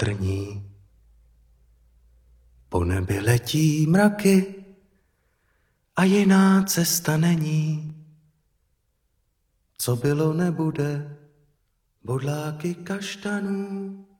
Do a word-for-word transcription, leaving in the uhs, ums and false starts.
trní. Po nebi letí mraky a jiná cesta není. Co bylo, nebude, bodláky kaštanů